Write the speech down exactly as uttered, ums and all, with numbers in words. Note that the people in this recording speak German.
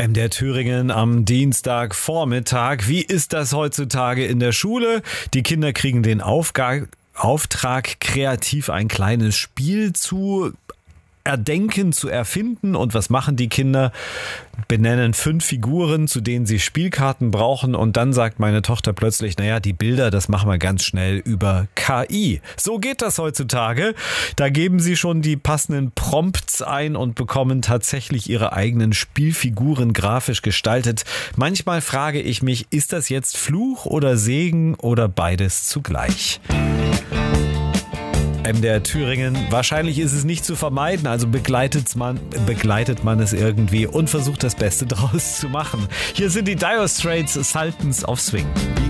M D R Thüringen am Dienstagvormittag. Wie ist das heutzutage in der Schule? Die Kinder kriegen den Aufga- Auftrag, kreativ ein kleines Spiel zu erdenken, zu erfinden. Und was machen die Kinder? Benennen fünf Figuren, zu denen sie Spielkarten brauchen. Und dann sagt meine Tochter plötzlich, naja, die Bilder, das machen wir ganz schnell über K I. So geht das heutzutage. Da geben sie schon die passenden Prompts ein und bekommen tatsächlich ihre eigenen Spielfiguren grafisch gestaltet. Manchmal frage ich mich, ist das jetzt Fluch oder Segen oder beides zugleich? M D R Thüringen. Wahrscheinlich ist es nicht zu vermeiden, also begleitet man, begleitet man es irgendwie und versucht das Beste draus zu machen. Hier sind die Dire Straits, Sultans of Swing.